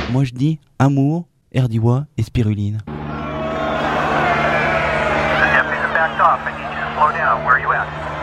Moi je dis amour, Erdiwa et spiruline. The deputies have backed off. I need you to slow down. Where are you at?